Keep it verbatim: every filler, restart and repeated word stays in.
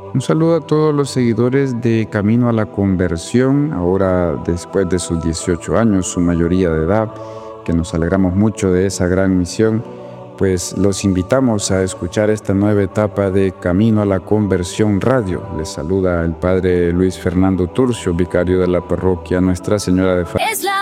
Un saludo a todos los seguidores de Camino a la Conversión, ahora después de sus dieciocho años, su mayoría de edad, que nos alegramos mucho de esa gran misión. Pues los invitamos a escuchar esta nueva etapa de Camino a la Conversión Radio. Les saluda el padre Luis Fernando Turcio, vicario de la parroquia Nuestra Señora de Fátima.